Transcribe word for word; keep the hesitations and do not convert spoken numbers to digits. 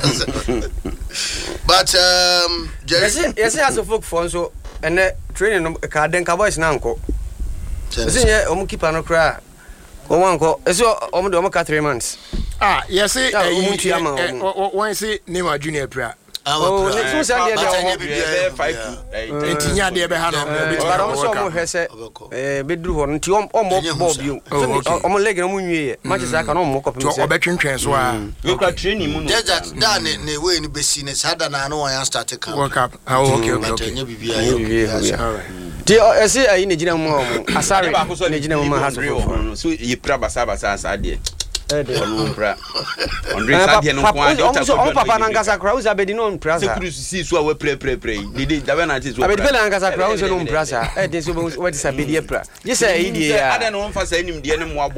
But um yes yes as a folk for so and training ka den ka boys na nko. Say ye omo keeper no kra. O wan ko eso omo de omo ka three months. Ah yes eh one say Neymar Junior pra. Oh, so say dey five to Entinya dey be ha no. But omo so omo hwese eh beduru ho nti omo ball bio. Omo leg no mu nwie match say ka no omo kopim say. So obetwentwen so a. We kwa training mu no. Just that that ne we ni besi ne sada na no wan start camp. World Cup. Oh okay okay. Enya bibia yo. All right. Ti o say ayi ne gina mu omo. Asare ne gina mu ha so. So ye pra basa basa asa de. Eh de. Onu pra. Ondre sa de no kwa de o so o papa na ngasa kra uza bedi no mpra sa. Sekuru si so a we pre pre pre. Dede da we na ti so. Abedi pele ngasa kra uza no mpra sa. Eh de so we ti sa bedi e pra. Ye say ayi de ya. Ade no mfa sa anim de ne mo